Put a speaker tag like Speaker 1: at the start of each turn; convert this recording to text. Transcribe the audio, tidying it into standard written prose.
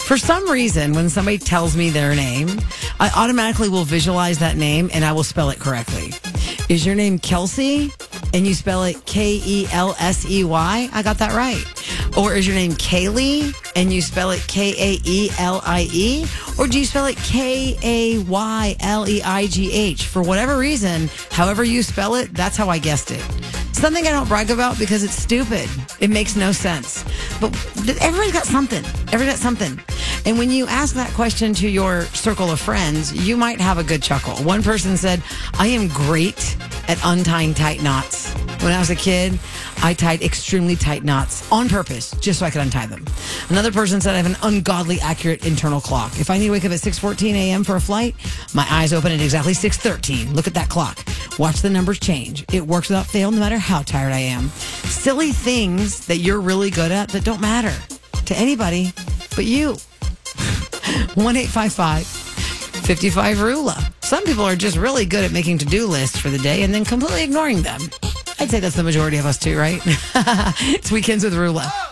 Speaker 1: For some reason, when somebody tells me their name, I automatically will visualize that name and I will spell it correctly. Is your name Kelsey and you spell it Kelsey? I got that right. Or is your name Kaylee and you spell it Kaelie? Or do you spell it Kayleigh? For whatever reason, however you spell it, that's how I guessed it. Something I don't brag about because it's stupid. It makes no sense. But everybody's got something. Everybody's got something. And when you ask that question to your circle of friends, you might have a good chuckle. One person said, I am great at untying tight knots. When I was a kid, I tied extremely tight knots on purpose, just so I could untie them. Another person said I have an ungodly accurate internal clock. If I need to wake up at 6:14 a.m. for a flight, my eyes open at exactly 6:13. Look at that clock. Watch the numbers change. It works without fail no matter how tired I am. Silly things that you're really good at that don't matter to anybody but you. 1-855-55-RULA. Some people are just really good at making to-do lists for the day and then completely ignoring them. I'd say that's the majority of us too, right? It's Weekends with Rula.